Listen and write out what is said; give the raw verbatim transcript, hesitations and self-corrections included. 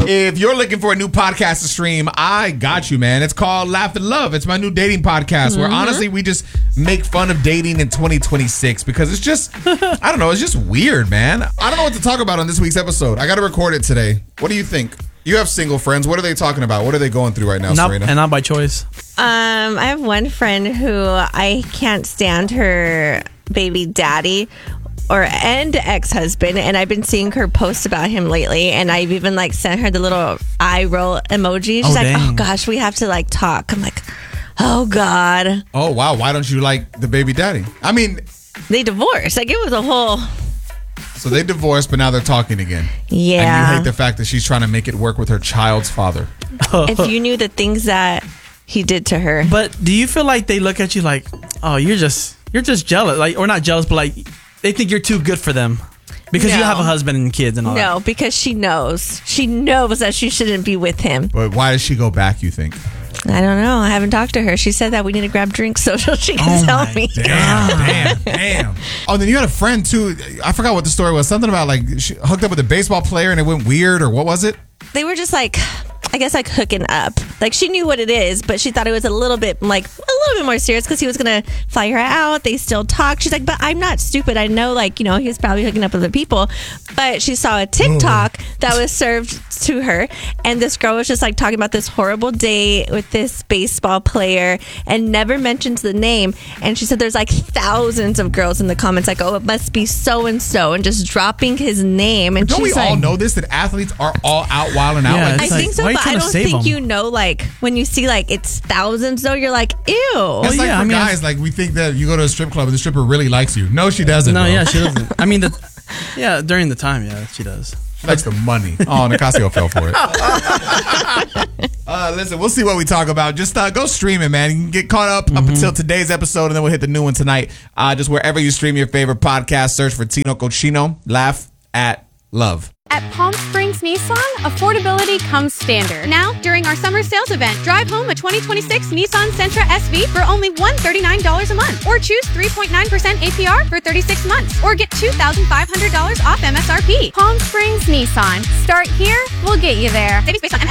If you're looking for a new podcast to stream, I got you, man. It's called Laugh and Love. It's my new dating podcast mm-hmm. where honestly we just make fun of dating in twenty twenty-six because it's just, I don't know, it's just weird, man. I don't know what to talk about on this week's episode. I got to record it today. What do you think? You have single friends. What are they talking about? What are they going through right now, not, Serena? And not by choice. Um, I have one friend who I can't stand her baby daddy or and ex-husband, and I've been seeing her post about him lately, and I've even like sent her the little eye roll emoji. She's oh, like, dang. oh gosh, we have to like talk. I'm like, oh God. Oh wow, why don't you like the baby daddy? I mean, they divorced. Like it was a whole... So they divorced, but now they're talking again. Yeah. And you hate the fact that she's trying to make it work with her child's father. If you knew the things that he did to her. But do you feel like they look at you like, oh, you're just you're just jealous, like, or not jealous, but like they think you're too good for them because no. you have a husband and kids and all no, that? No, because she knows. She knows that she shouldn't be with him. But why does she go back, you think? I don't know. I haven't talked to her. She said that we need to grab drinks so she can oh tell my me. Damn, damn, damn. Oh, then you had a friend too. I forgot what the story was. Something about like she hooked up with a baseball player and it went weird, or what was it? They were just like, I guess like hooking up. Like she knew what it is, but she thought it was a little bit like a little bit more serious because he was gonna fly her out. They still talk. She's like, but I'm not stupid. I know, like, you know, he was probably hooking up with other people. But she saw a TikTok that was served to her, and this girl was just like talking about this horrible date with this baseball player and never mentions the name. And she said there's like thousands of girls in the comments like, oh, it must be so and so, and just dropping his name. And Don't she's we like, all know this, that athletes are all out wilding out? Yeah, like I It's like, think so, why are you but trying I to don't save think them? you know, like, when you see, like, it's thousands, though, you're like, ew. It's like yeah, for I mean, guys, like we think that you go to a strip club and the stripper really likes you. No, she doesn't. No, bro. yeah, she doesn't. I mean, the, yeah, during the time, yeah, she does. She likes the money. Oh, Nicasio fell for it. uh, listen, we'll see what we talk about. Just uh, go streaming, man. You can get caught up mm-hmm. up until today's episode, and then we'll hit the new one tonight. Uh, just wherever you stream your favorite podcast, search for Tino Cochino. Laugh at Love. At Palm Springs Nissan, affordability comes standard. Now, during our summer sales event, drive home a twenty twenty-six Nissan Sentra S V for only one hundred thirty-nine dollars a month. Or choose three point nine percent A P R for thirty-six months. Or get two thousand five hundred dollars off M S R P. Palm Springs Nissan. Start here, we'll get you there. Savings based on